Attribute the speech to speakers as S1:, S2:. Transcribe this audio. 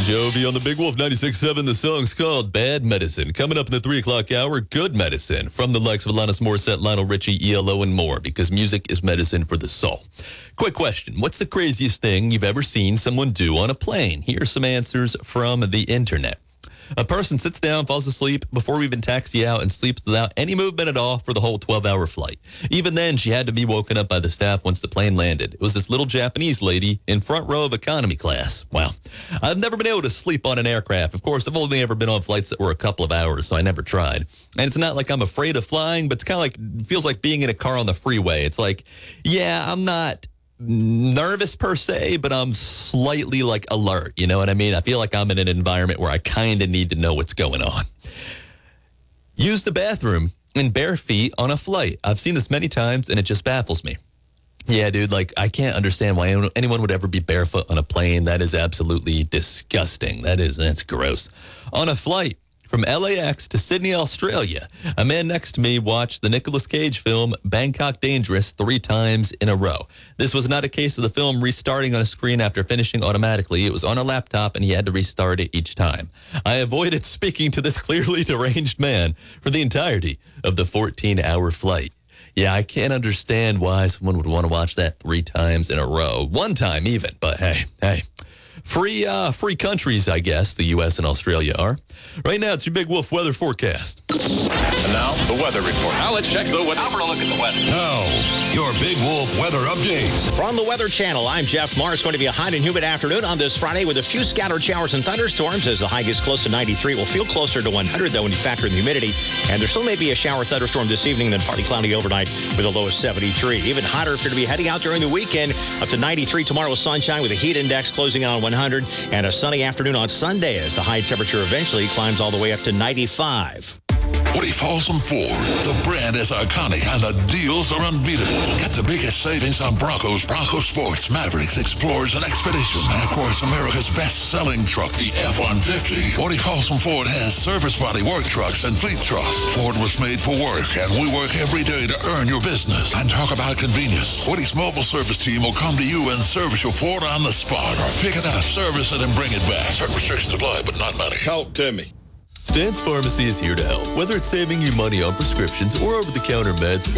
S1: Jovi on the Big Wolf 96.7. The song's called Bad Medicine. Coming up in the 3 o'clock hour, Good Medicine from the likes of Alanis Morissette, Lionel Richie, ELO, and more, because music is medicine for the soul. Quick question. What's the craziest thing you've ever seen someone do on a plane? Here's some answers from the internet. A person sits down, falls asleep before we even taxi out, and sleeps without any movement at all for the whole 12-hour flight. Even then, she had to be woken up by the staff once the plane landed. It was this little Japanese lady in front row of economy class. Wow. I've never been able to sleep on an aircraft. Of course, I've only ever been on flights that were a couple of hours, so I never tried. And it's not like I'm afraid of flying, but it's kind of like, it feels like being in a car on the freeway. It's like, yeah, I'm not nervous per se, but I'm slightly like alert. You know what I mean? I feel like I'm in an environment where I kind of need to know what's going on. Use the bathroom in bare feet on a flight. I've seen this many times and it just baffles me. Yeah, dude, like I can't understand why anyone would ever be barefoot on a plane. That is absolutely disgusting. That's gross. On a flight from LAX to Sydney, Australia, a man next to me watched the Nicolas Cage film Bangkok Dangerous 3 times in a row. This was not a case of the film restarting on a screen after finishing automatically. It was on a laptop, and he had to restart it each time. I avoided speaking to this clearly deranged man for the entirety of the 14-hour flight. Yeah, I can't understand why someone would want to watch that 3 times in a row. 1 time even, but hey. Free countries, I guess, the U.S. and Australia are. Right now, it's your Big Wolf weather forecast.
S2: And now, the weather report. Now let's check the weather. Now for a look at the weather.
S3: Now, your Big Wolf weather update.
S4: From the Weather Channel, I'm Jeff Marr. It's going to be a hot and humid afternoon on this Friday with a few scattered showers and thunderstorms. As the high gets close to 93, it will feel closer to 100, though, when you factor in the humidity. And there still may be a shower thunderstorm this evening, then partly cloudy overnight with a low of 73. Even hotter if you're to be heading out during the weekend, up to 93 tomorrow with sunshine with a heat index closing on 100, and a sunny afternoon on Sunday as the high temperature eventually climbs all the way up to 95.
S3: Woody Folsom Ford. The brand is iconic and the deals are unbeatable. Get the biggest savings on Broncos, Bronco Sports, Mavericks, Explorers, and Expedition. And of course, America's best-selling truck, the F-150. Woody Folsom Ford has service body work trucks and fleet trucks. Ford was made for work, and we work every day to earn your business. And talk about convenience. Woody's mobile service team will come to you and service your Ford on the spot. Or pick it up, service it, and bring it back. Certain restrictions apply, but not many.
S2: Talk to me.
S1: Stan's Pharmacy is here to help. Whether it's saving you money on prescriptions or over-the-counter meds,